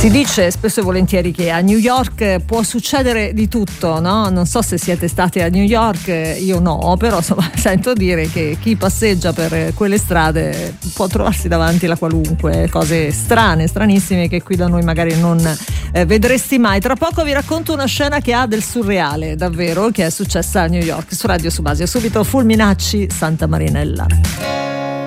Si dice spesso e volentieri che a New York può succedere di tutto, no? Non so se siete stati a New York, io no, però insomma sento dire che chi passeggia per quelle strade può trovarsi davanti la qualunque, cose strane, stranissime che qui da noi magari non vedresti mai. Tra poco vi racconto una scena che ha del surreale, davvero, che è successa a New York, su Radio Subasio. Subito Fulminacci, Santa Marinella.